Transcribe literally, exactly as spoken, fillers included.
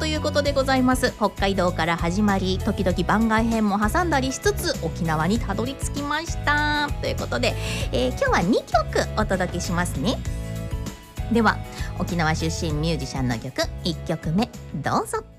いうことでございます。北海道から始まり、時々番外編も挟んだりしつつ沖縄にたどり着きましたということで、えー、今日はにきょくお届けしますね。では沖縄出身ミュージシャンの曲いっきょくめどうぞ。